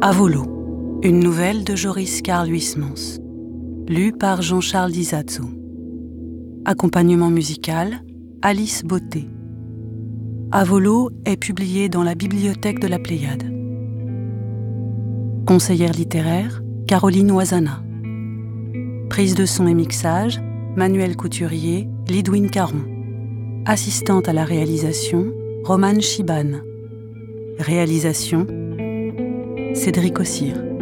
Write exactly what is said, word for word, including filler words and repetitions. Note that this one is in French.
Avolo, une nouvelle de Joris Karl Huysmans, lue par Jean-Charles Dizazzo. Accompagnement musical, Alice Beauté. Avolo est publié dans la Bibliothèque de la Pléiade. Conseillère littéraire, Caroline Oisana. Prise de son et mixage, Manuel Couturier, Lidwin Caron. Assistante à la réalisation, Romane Chibane. Réalisation, Cédric Ossire.